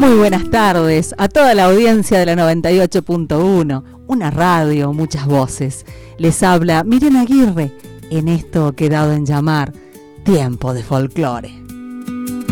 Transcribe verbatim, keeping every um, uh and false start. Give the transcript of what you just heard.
Muy buenas tardes a toda la audiencia de la noventa y ocho punto uno, una radio, muchas voces. Les habla Miriam Aguirre en esto que he dado en llamar Tiempo de Folclore.